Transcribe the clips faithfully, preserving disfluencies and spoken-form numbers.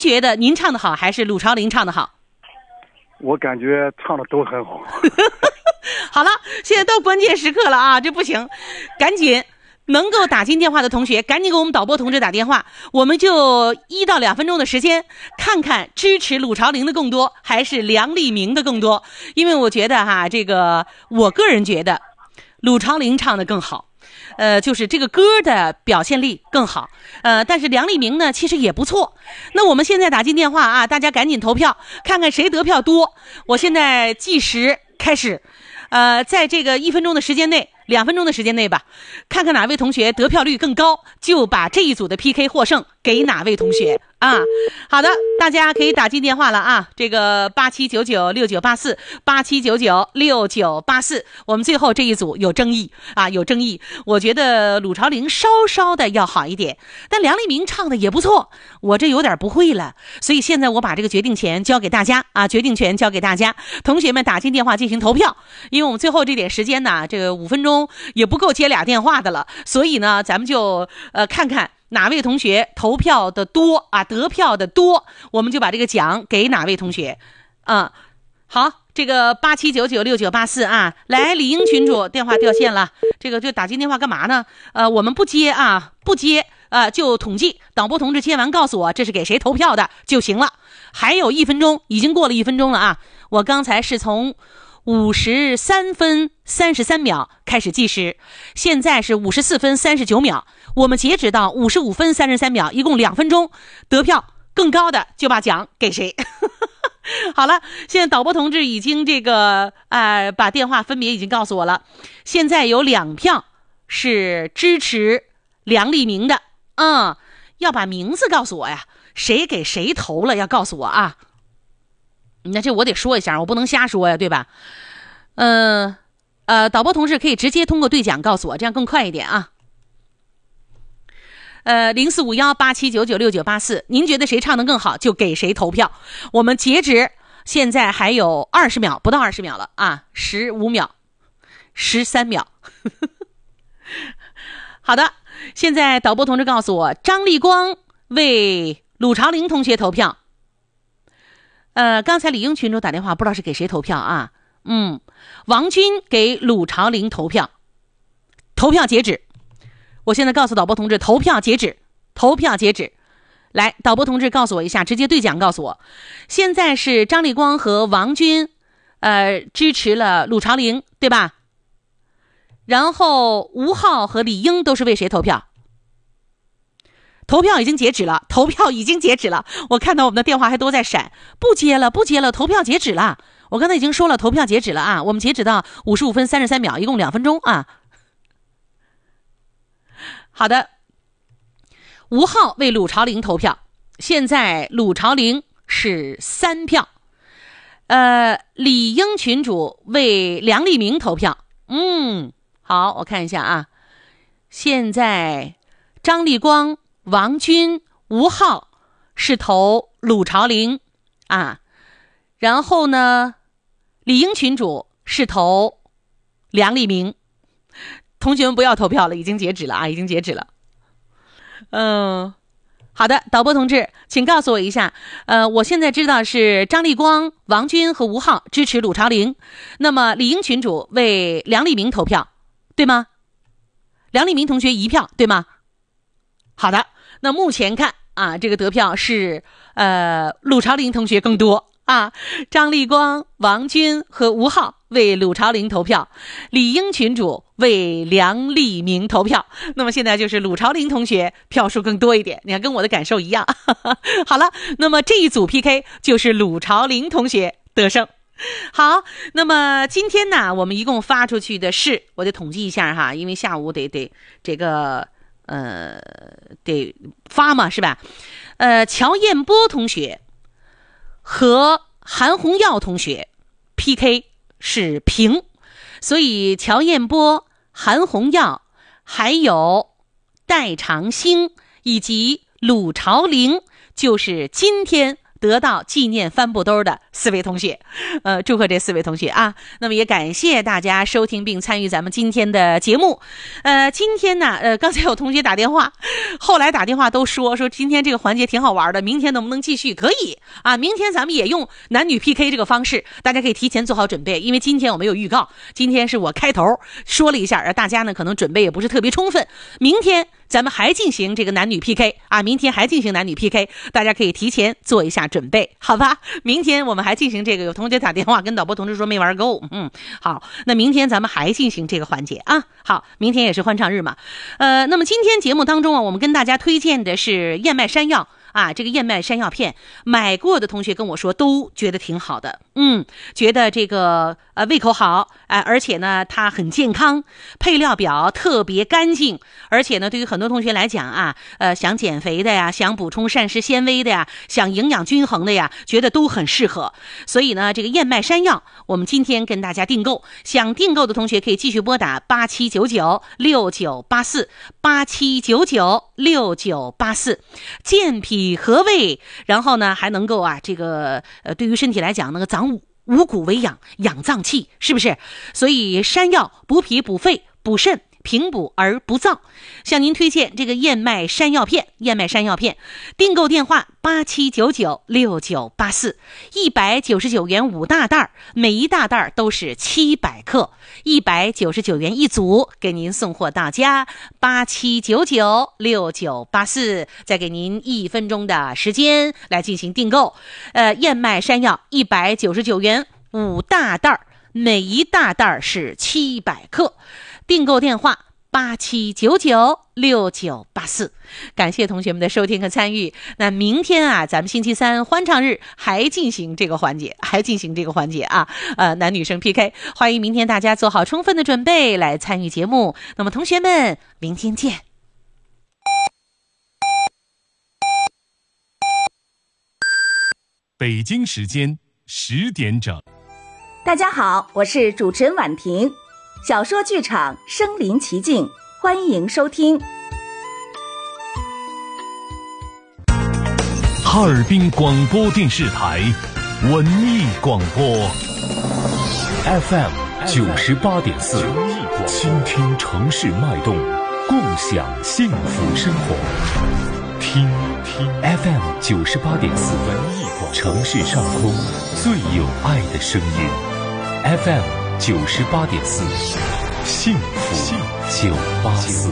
觉得您唱的好还是鲁朝林唱的好？ 我感觉唱的都很好。 好了，现在到关键时刻了啊，这不行，赶紧能够打进电话的同学赶紧给我们导播同志打电话，我们就一到两分钟的时间，看看支持鲁朝林的更多还是梁立明的更多。因为我觉得哈，这个我个人觉得鲁朝林唱的更好，呃，就是这个歌的表现力更好，呃，但是梁立明呢其实也不错。那我们现在打进电话啊，大家赶紧投票，看看谁得票多。我现在计时开始，呃，在这个一分钟的时间内，两分钟的时间内吧，看看哪位同学得票率更高，就把这一组的 P K 获胜给哪位同学啊。好的，大家可以打进电话了啊，这个八七九九六九八四八七九九六九八四，我们最后这一组有争议啊，有争议。我觉得鲁朝林稍稍的要好一点，但梁立明唱的也不错，我这有点不会了，所以现在我把这个决定权交给大家啊，决定权交给大家，同学们打进电话进行投票。因为我们最后这点时间呢，这个五分钟也不够接俩电话的了，所以呢，咱们就呃看看哪位同学投票的多啊，得票的多，我们就把这个奖给哪位同学。嗯，好，这个八七九九六九八四啊，来，李英群主电话掉线了，这个就打进电话干嘛呢？呃，我们不接啊，不接，呃，就统计，导播同志接完告诉我这是给谁投票的就行了。还有一分钟，已经过了一分钟了啊，我刚才是从五十三分三十三秒开始计时，现在是五十四分三十九秒，我们截止到五十五分三十三秒，一共两分钟，得票更高的就把奖给谁。好了，现在导播同志已经这个呃把电话分别已经告诉我了，现在有两票是支持梁立明的，嗯，要把名字告诉我呀，谁给谁投了要告诉我啊。那这我得说一下，我不能瞎说呀，对吧？嗯 呃, 呃，导播同事可以直接通过对讲告诉我，这样更快一点啊。呃，零四五幺八七九九六九八四，您觉得谁唱得更好，就给谁投票。我们截止现在还有二十秒，不到二十秒了啊，十五秒，十三秒。好的，现在导播同志告诉我，张立光为鲁朝林同学投票。呃，刚才李英群主打电话，不知道是给谁投票啊？嗯，王军给鲁朝林投票，投票截止。我现在告诉导播同志，投票截止，投票截止。来，导播同志告诉我一下，直接对讲告诉我，现在是张立光和王军，呃，支持了鲁朝林，对吧？然后吴昊和李英都是为谁投票？投票已经截止了，投票已经截止了。我看到我们的电话还都在闪，不接了，不接了，投票截止了。我刚才已经说了，投票截止了啊，我们截止到五十五分三十三秒，一共两分钟啊。好的，吴昊为鲁朝林投票，现在鲁朝林是三票。呃，李英群主为梁立明投票，嗯，好，我看一下啊，现在张立光、王军、吴昊是投鲁朝林啊，然后呢，李英群主是投梁立明。同学们不要投票了，已经截止了啊，已经截止了。嗯，好的，导播同志，请告诉我一下，呃，我现在知道是张立光、王军和吴昊支持鲁朝林，那么李英群主为梁立明投票，对吗？梁立明同学一票，对吗？好的，那目前看啊，这个得票是呃鲁朝林同学更多啊，张立光、王军和吴昊为鲁朝林投票，李英群主为梁立明投票。那么现在就是鲁朝林同学票数更多一点，你看跟我的感受一样。好了，那么这一组 P K 就是鲁朝林同学得胜。好，那么今天呢，我们一共发出去的是，我得统计一下哈，因为下午得得这个呃得发嘛，是吧？呃，乔彦波同学和韩红耀同学 P K 是平，所以乔彦波、韩红耀还有戴长兴以及鲁朝林就是今天得到纪念帆布兜的四位同学，呃，祝贺这四位同学啊！那么也感谢大家收听并参与咱们今天的节目。呃，今天呢，呃，刚才有同学打电话，后来打电话都说说今天这个环节挺好玩的，明天能不能继续？可以啊，明天咱们也用男女 P K 这个方式，大家可以提前做好准备，因为今天我没有预告，今天是我开头说了一下，大家呢可能准备也不是特别充分，明天咱们还进行这个男女 P K 啊，明天还进行男女 P K， 大家可以提前做一下准备，好吧？明天我们还进行这个，有同学打电话跟导播同志说没玩够，嗯，好，那明天咱们还进行这个环节啊。好，明天也是欢唱日嘛，呃，那么今天节目当中啊，我们跟大家推荐的是燕麦山药。啊，这个燕麦山药片买过的同学跟我说都觉得挺好的，嗯，觉得这个呃胃口好，哎、呃，而且呢它很健康，配料表特别干净，而且呢对于很多同学来讲啊，呃想减肥的呀，想补充膳食纤维的呀，想营养均衡的呀，觉得都很适合。所以呢这个燕麦山药我们今天跟大家订购，想订购的同学可以继续拨打八七九九六九八四 八七九九六九八四，健脾和胃，然后呢还能够啊这个呃对于身体来讲那个长五五谷为养，养脏气，是不是？所以山药补脾补肺补肾，平补而不燥。向您推荐这个燕麦山药片，燕麦山药片订购电话八七九九六九八四，一百九十九元五大袋，每一大袋都是七百克，一百九十九元一组，给您送货到家。八七九九六九八四，再给您一分钟的时间来进行订购。呃，燕麦山药一百九十九元五大袋，每一大袋是七百克。订购电话八七九九六九八四，感谢同学们的收听和参与。那明天啊，咱们星期三欢唱日还进行这个环节，还进行这个环节啊，呃，男女生 P K， 欢迎明天大家做好充分的准备来参与节目。那么同学们，明天见。 北京时间十点整。 大家好，我是主持人婉婷。小说剧场身临其境，欢迎收听。 哈尔滨广播电视台文艺广播 F M 九十八点四，倾听城市脉动，共享幸福生活。听听 F M 九十八点四，文艺广播，城市上空最有爱的声音。F M九十八点四，幸福九八四。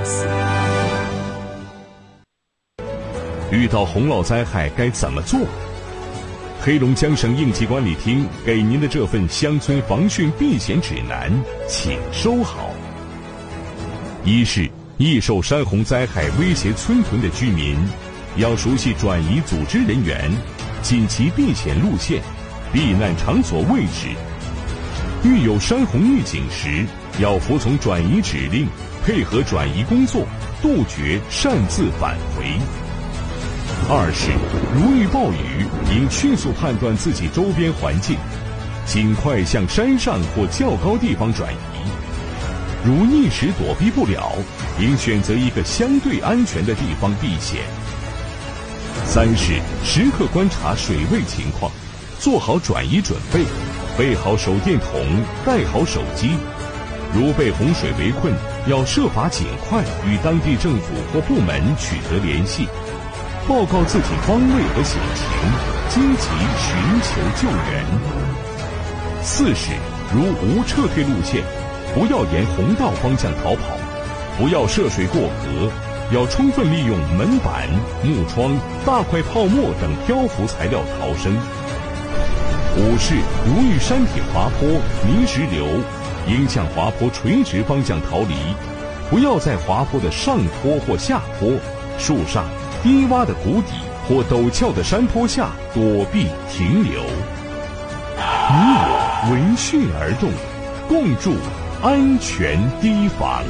遇到洪涝灾害该怎么做？黑龙江省应急管理厅给您的这份乡村防汛避险指南，请收好。一是易受山洪灾害威胁村屯的居民，要熟悉转移组织人员、紧急避险路线、避难场所位置。遇有山洪预警时，要服从转移指令，配合转移工作，杜绝擅自返回。二是如遇暴雨，应迅速判断自己周边环境，尽快向山上或较高地方转移。如一时躲避不了，应选择一个相对安全的地方避险。三是时刻观察水位情况，做好转移准备，备好手电筒，带好手机。如被洪水围困，要设法尽快与当地政府或部门取得联系，报告自己方位和险情，积极寻求救援。四是如无撤退路线，不要沿洪道方向逃跑，不要涉水过河，要充分利用门板、木窗、大块泡沫等漂浮材料逃生。五是如遇山体滑坡、泥石流，应向滑坡垂直方向逃离，不要在滑坡的上坡或下坡、树上、低洼的谷底或陡峭的山坡下躲避停留。你我闻讯而动，共筑安全堤防。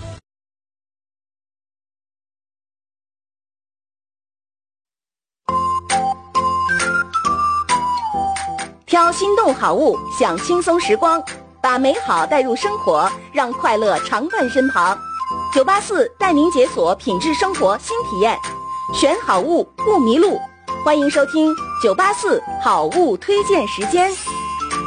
挑心动好物，享轻松时光，把美好带入生活，让快乐常伴身旁。九八四带您解锁品质生活新体验，选好物不迷路。欢迎收听九八四好物推荐时间。